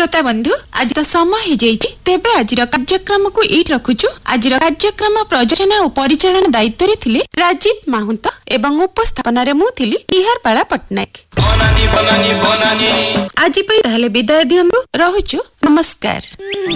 श्रोता बंधु आज तो समय हो जाइए तेबे आज कार्यक्रम को एट रखुचु। आज कार्यक्रम प्रयोजना और परिचालन दायित्व रे थिले राजीव माहुंत एवं उपस्थापन रे मु थिली निहारपाला पटनायक। आज विदाय दियंतु रहुचु। नमस्कार।